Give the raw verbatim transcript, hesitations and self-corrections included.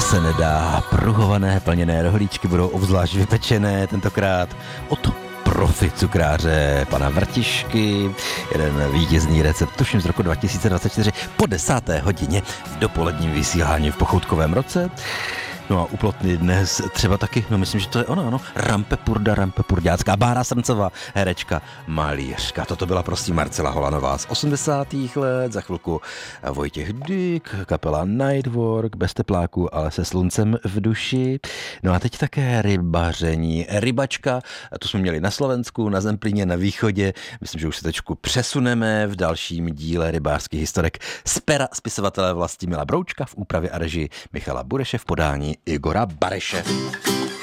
se nedá. Pruhované plněné rohlíčky budou obzvlášť vypečené, tentokrát od profi cukráře pana Vrtišky. Jeden vítězný recept, tuším z roku dva tisíce dvacet čtyři, po desáté hodině v dopoledním vysílání v pochoutkovém roce. No a úplotný dnes třeba taky, no myslím, že to je ona, ano, Rampe Purda, Rampe Purďácká, Bára Srncová, herečka, malířka. Toto byla prostě Marcela Holanová z osmdesátých let, za chvilku Vojtěch Dyk, kapela Nightwork, bez tepláku, ale se sluncem v duši. No a teď také rybaření. Rybačka, tu jsme měli na Slovensku, na Zemplíně, na východě. Myslím, že už se tečku přesuneme v dalším díle rybářských historek z pera spisovatele Vlastimila Broučka v úpravě a režii Michala Bureše v podání Igora Bareše.